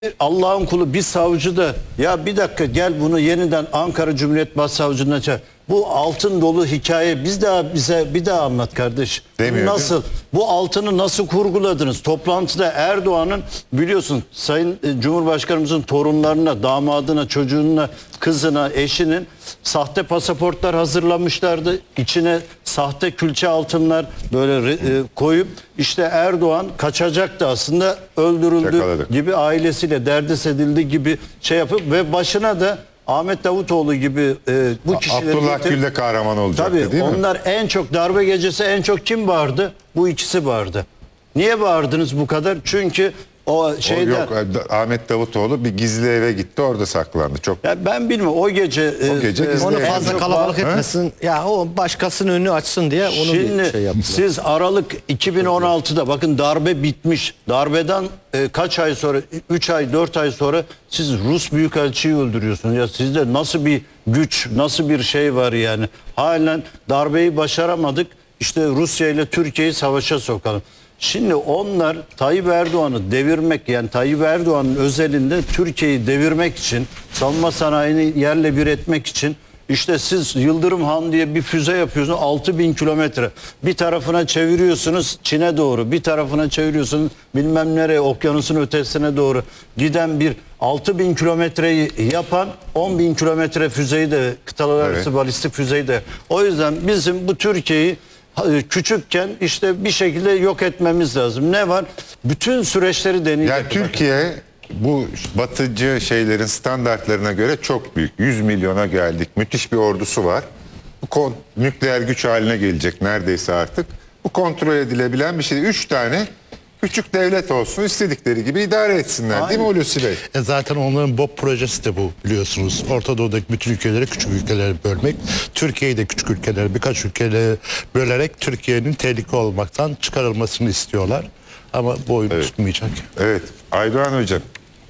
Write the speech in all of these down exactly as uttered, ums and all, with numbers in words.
Allah'ın kulu bir savcı da ya bir dakika gel bunu yeniden Ankara Cumhuriyet Başsavcılığına çağır. Bu altın dolu hikaye biz daha bize bir daha anlat kardeş. Demiyor, nasıl bu altını nasıl kurguladınız? Toplantıda Erdoğan'ın biliyorsun Sayın Cumhurbaşkanımızın torunlarına, damadına, çocuğuna, kızına, eşinin sahte pasaportlar hazırlamışlardı. İçine sahte külçe altınlar böyle e, koyup işte Erdoğan kaçacaktı aslında, öldürüldü Yakaladık. gibi, ailesiyle derdest edildi gibi şey yapıp ve başına da Ahmet Davutoğlu gibi e, bu kişileri Abdullah getir- Gül de kahraman olacaktı, Tabii, değil mi? onlar en çok darbe gecesi en çok kim bağırdı? Bu ikisi bağırdı. Niye bağırdınız bu kadar? Çünkü o şeyde... O yok, Ahmet Davutoğlu bir gizli eve gitti, orada saklandı. Çok. Ya ben bilmiyorum o gece... O gece e, gizli Onu en fazla çok kalabalık bağ- etmesin. Ya o başkasının önünü açsın diye onu Şimdi bir şey yaptılar. siz Aralık iki bin on altıda bakın darbe bitmiş. Darbeden e, kaç ay sonra, üç ay dört ay sonra siz Rus Büyükelçiyi öldürüyorsunuz. Ya sizde nasıl bir güç, nasıl bir şey var yani. Halen darbeyi başaramadık. İşte Rusya ile Türkiye'yi savaşa sokalım. Şimdi onlar Tayyip Erdoğan'ı devirmek, yani Tayyip Erdoğan'ın özelinde Türkiye'yi devirmek için, savunma sanayini yerle bir etmek için, işte siz Yıldırım Han diye bir füze yapıyorsunuz, altı bin kilometre. Bir tarafına çeviriyorsunuz Çin'e doğru, bir tarafına çeviriyorsunuz bilmem nereye, okyanusun ötesine doğru giden bir altı bin kilometreyi yapan on bin kilometre füzeyi de, kıtalar arası Evet. balistik füzeyi de. O yüzden bizim bu Türkiye'yi küçükken işte bir şekilde yok etmemiz lazım. Ne var? Bütün süreçleri deneyecek. Yani Türkiye bu batıcı şeylerin standartlarına göre çok büyük. yüz milyona geldik. Müthiş bir ordusu var. Bu kon- nükleer güç haline gelecek neredeyse artık. Bu kontrol edilebilen bir şey. Üç tane küçük devlet olsun, istedikleri gibi idare etsinler. Aynen. Değil mi Hulusi Bey? E zaten onların B O P projesi de bu, biliyorsunuz. Orta Doğu'daki bütün ülkeleri küçük ülkelere bölmek. Türkiye'yi de küçük ülkeler, birkaç ülkelere bölerek Türkiye'nin tehlike olmaktan çıkarılmasını istiyorlar. Ama bu oyun Evet. tutmayacak. Evet. Aydoğan Hocam.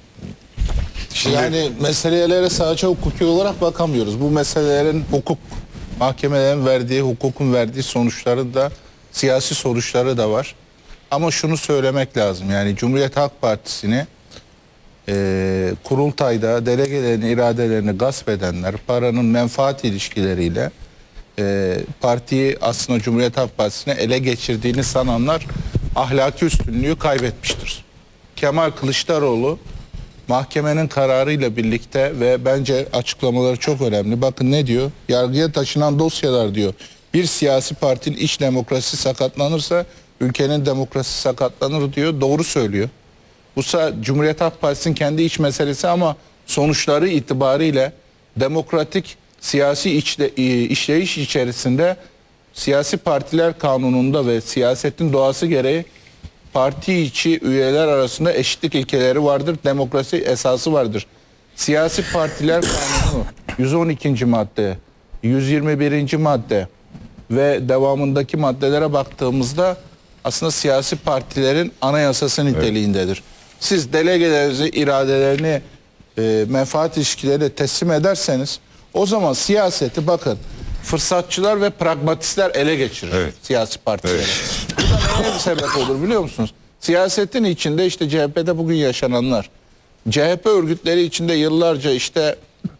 Şimdi Yani meselelere sadece hukuki olarak bakamıyoruz. Bu meselelerin hukuk, mahkemelerin verdiği, hukukun verdiği sonuçları da, siyasi sonuçları da var. Ama şunu söylemek lazım. Yani Cumhuriyet Halk Partisi'ni e, kurultayda delegelerin iradelerini gasp edenler, paranın menfaat ilişkileriyle e, partiyi, aslında Cumhuriyet Halk Partisi'ni ele geçirdiğini sananlar ahlaki üstünlüğü kaybetmiştir. Kemal Kılıçdaroğlu mahkemenin kararıyla birlikte ve bence açıklamaları çok önemli. Bakın ne diyor? Yargıya taşınan dosyalar diyor. Bir siyasi partinin iç demokrasisi sakatlanırsa ülkenin demokrasisi sakatlanır diyor. Doğru söylüyor. Bu sa- Cumhuriyet Halk Partisi'nin kendi iç meselesi ama sonuçları itibariyle demokratik siyasi içle, işleyiş içerisinde siyasi partiler kanununda ve siyasetin doğası gereği parti içi üyeler arasında eşitlik ilkeleri vardır. Demokrasi esası vardır. Siyasi partiler kanunu yüz on ikinci madde, yüz yirmi birinci madde ve devamındaki maddelere baktığımızda aslında siyasi partilerin anayasası niteliğindedir. Siz delegelerinizi, iradelerini e, menfaat ilişkilerine teslim ederseniz o zaman siyaseti bakın fırsatçılar ve pragmatistler ele geçirir, Evet. siyasi partileri. Evet. Bu da neye bir sebep olur biliyor musunuz? Siyasetin içinde işte C H P'de bugün yaşananlar, C H P örgütleri içinde yıllarca işte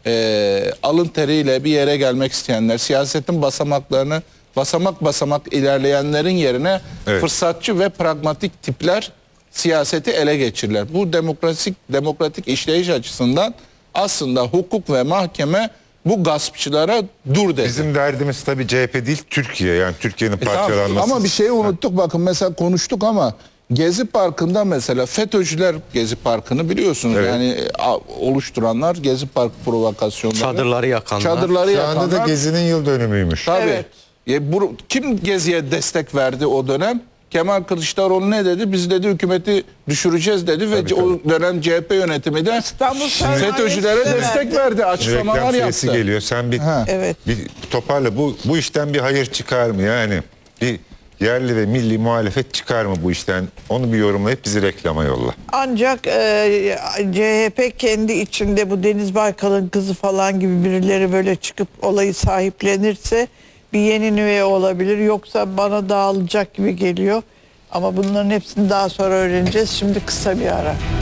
e, alın teriyle bir yere gelmek isteyenler, siyasetin basamaklarını basamak basamak ilerleyenlerin yerine Evet. fırsatçı ve pragmatik tipler siyaseti ele geçirirler. Bu demokratik demokratik işleyiş açısından aslında hukuk ve mahkeme bu gaspçılara dur dedi. bizim derdimiz tabii C H P değil, Türkiye. Yani Türkiye'nin E tamam, parçalanması. ama bir şeyi unuttuk, bakın mesela konuştuk ama Gezi Parkı'nda mesela FETÖ'cüler Gezi Parkı'nı biliyorsunuz, Evet. yani a, oluşturanlar, Gezi Park provokasyonları, Çadırları yakanlar. çadırları Şu anda yakanlar. da Gezi'nin yıl dönümüymüş. Tabii. Evet. E, bu, kim Gezi'ye destek verdi o dönem? Kemal Kılıçdaroğlu ne dedi? Biz dedi hükümeti düşüreceğiz dedi ve Tabii, o dönem C H P yönetimi de İstanbul Sermayesi FETÖ'cülere de destek verdi. verdi, Reklam açıklamalar süresi yaptı. geliyor. Sen bir, Ha. Evet. bir toparla. Bu, bu işten bir hayır çıkar mı? Yani bir yerli ve milli muhalefet çıkar mı bu işten? Onu bir yorumlayıp bizi reklama yolla. Ancak e, C H P kendi içinde bu Deniz Baykal'ın kızı falan gibi birileri böyle çıkıp olayı sahiplenirse bir yeni nüve olabilir. Yoksa bana dağılacak gibi geliyor. Ama bunların hepsini daha sonra öğreneceğiz. Şimdi kısa bir ara.